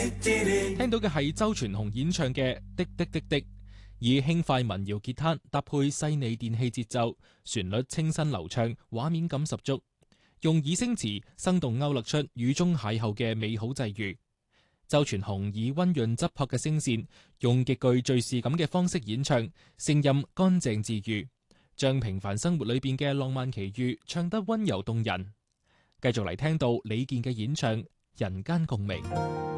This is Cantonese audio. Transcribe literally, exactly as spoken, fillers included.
聽到嘅係周傳雄演唱嘅《的的的的》，以輕快民謠吉他搭配細膩電器節奏，旋律清新流暢，畫面感十足。用擬聲詞生動勾勒出雨中邂逅嘅美好際遇。周傳雄以溫潤質樸嘅聲線，用極具敘事感嘅方式演唱，聲音乾淨治愈，將平凡生活裏邊嘅浪漫奇遇唱得溫柔動人。繼續嚟聽到李健嘅演唱《人間共鳴》。